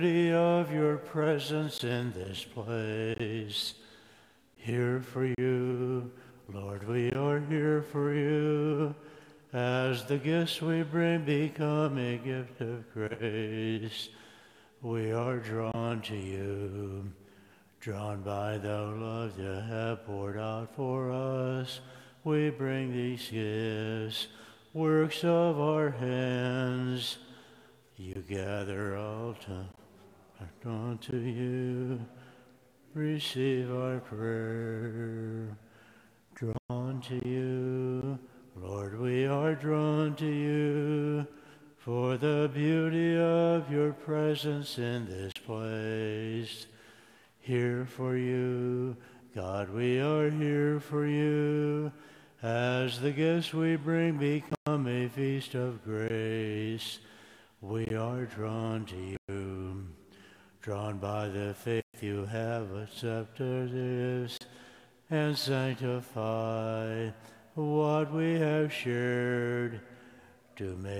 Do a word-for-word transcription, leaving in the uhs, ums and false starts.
beauty of your presence in this place. Here for you, Lord, we are here for you. As the gifts we bring become a gift of grace, we are drawn to you, drawn by the love you have poured out for us. We bring these gifts, works of our hands. You gather all to drawn to you. Receive our prayer. Drawn to you, Lord, we are drawn to you, for the beauty of your presence in this place. Here for you, God, we are here for you. As the gifts we bring become a feast of grace, we are drawn to you, drawn by the faith you have accepted us, and sanctify what we have shared to make